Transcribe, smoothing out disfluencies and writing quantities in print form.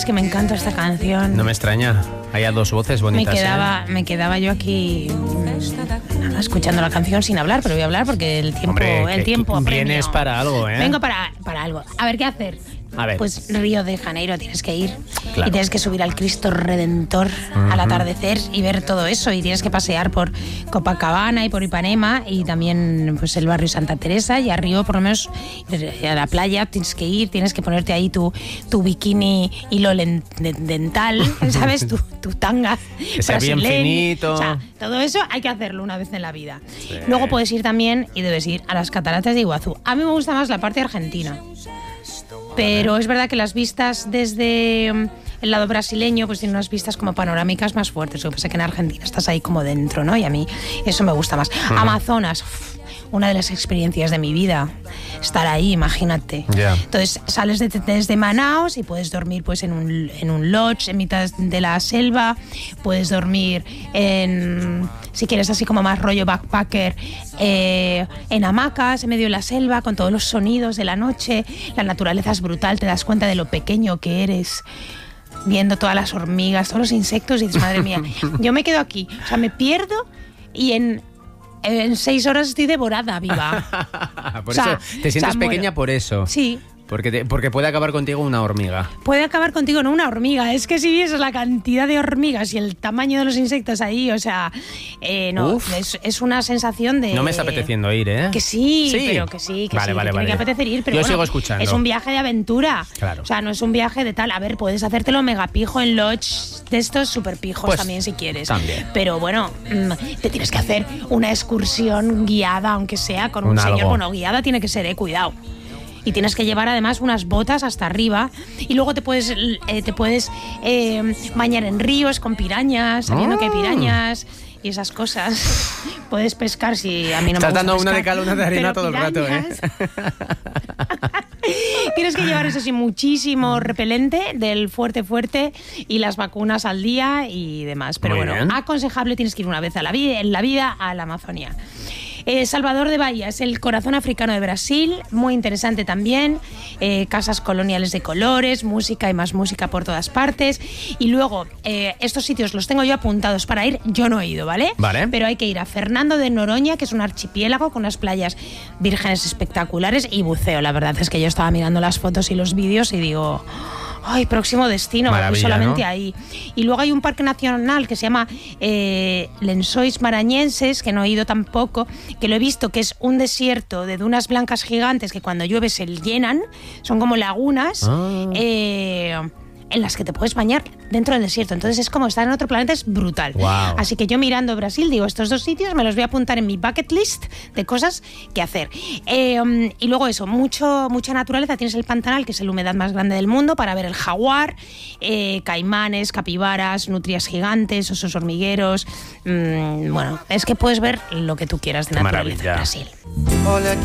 es que me encanta esta canción. No me extraña. Hay dos voces bonitas. Me quedaba yo aquí escuchando la canción sin hablar, pero voy a hablar porque el tiempo, Hombre, el tiempo apremia. Vienes para algo, ¿eh? Vengo para algo. A ver, ¿qué hacer? A ver. Pues Río de Janeiro tienes que ir. Claro. Y tienes que subir al Cristo Redentor al atardecer y ver todo eso. Y tienes que pasear por Copacabana y por Ipanema y también pues el barrio Santa Teresa. Y a Río, por lo menos, a la playa tienes que ir, tienes que ponerte ahí tu bikini hilo dental, ¿sabes? tu tanga que sea bien finito. O sea, todo eso hay que hacerlo una vez en la vida. Sí. Luego puedes ir también y debes ir a las cataratas de Iguazú. A mí me gusta más la parte argentina. Pero es verdad que las vistas desde el lado brasileño pues tienen unas vistas como panorámicas más fuertes. Lo que pasa es que en Argentina estás ahí como dentro, ¿no? Y a mí eso me gusta más. Amazonas, una de las experiencias de mi vida. Estar ahí, imagínate. Yeah. Entonces sales desde Manaos y puedes dormir pues en un lodge en mitad de la selva. Puedes dormir si quieres así como más rollo backpacker, en hamacas en medio de la selva con todos los sonidos de la noche. La naturaleza es brutal, te das cuenta de lo pequeño que eres viendo todas las hormigas, todos los insectos y dices, madre mía, yo me quedo aquí, o sea, me pierdo y en 6 horas estoy devorada viva. Por eso te sientes pequeña muero. por eso. Sí. Porque puede acabar contigo una hormiga. Puede acabar contigo, no una hormiga. Es que si vieses la cantidad de hormigas y el tamaño de los insectos ahí, o sea, no, es una sensación de... No me está apeteciendo ir, ¿eh? Que sí, pero que sí, que vale, sí, vale, que tiene que apetecer ir, pero yo bueno, sigo escuchando. Es un viaje de aventura. Claro. O sea, no es un viaje de tal. A ver, puedes hacértelo mega pijo en lodge de estos super pijos pues, también si quieres. También. Pero bueno, te tienes que hacer una excursión guiada, aunque sea con un señor. Algo. Bueno, guiada tiene que ser, cuidado. Y tienes que llevar además unas botas hasta arriba y luego te puedes bañar en ríos con pirañas, sabiendo que hay pirañas y esas cosas. Puedes pescar si a mí no Estás me gusta dando pescar, una de cal, una de arena todo el rato, ¿eh? Tienes que llevar, eso sí, muchísimo repelente del fuerte y las vacunas al día y demás. Pero Muy bueno, bien. aconsejable, tienes que ir una vez en la vida a la Amazonia. Salvador de Bahía es el corazón africano de Brasil, muy interesante también, casas coloniales de colores, música y más música por todas partes. Y luego, estos sitios los tengo yo apuntados para ir, yo no he ido, ¿vale? Vale. Pero hay que ir a Fernando de Noronha, que es un archipiélago con unas playas vírgenes espectaculares y buceo. La verdad es que yo estaba mirando las fotos y los vídeos y digo... ¡Ay, próximo destino! Maravilla, solamente ¿no? Ahí. Y luego hay un parque nacional que se llama Lençóis Maranhenses, que no he ido tampoco, que lo he visto, que es un desierto de dunas blancas gigantes que cuando llueve se llenan, son como lagunas, en las que te puedes bañar dentro del desierto. Entonces es como estar en otro planeta, es brutal. Wow. Así que yo mirando Brasil digo, estos 2 sitios me los voy a apuntar en mi bucket list de cosas que hacer. Y luego eso, mucha naturaleza. Tienes el Pantanal, que es el humedad más grande del mundo, para ver el jaguar, caimanes, capibaras, nutrias gigantes, osos hormigueros. Bueno, es que puedes ver lo que tú quieras de Qué naturaleza en maravilla. Brasil.